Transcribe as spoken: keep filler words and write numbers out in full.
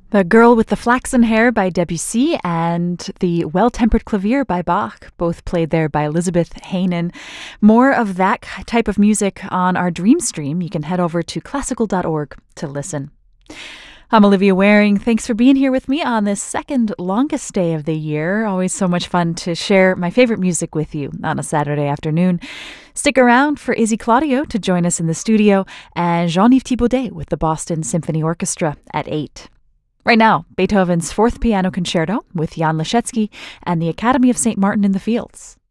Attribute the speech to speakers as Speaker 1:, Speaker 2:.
Speaker 1: The Girl with the Flaxen Hair by Debussy and The Well-Tempered Clavier by Bach, both played there by Elizabeth Hainen. More of that type of music on our Dream Stream. You can head over to classical dot org to listen. I'm Olivia Waring. Thanks for being here with me on this second longest day of the year. Always so much fun to share my favorite music with you on a Saturday afternoon. Stick around for Izzy Claudio to join us in the studio and Jean-Yves Thibaudet with the Boston Symphony Orchestra at eight. Right now, Beethoven's Fourth Piano Concerto with Jan Leschetzy and the Academy of Saint Martin in the Fields.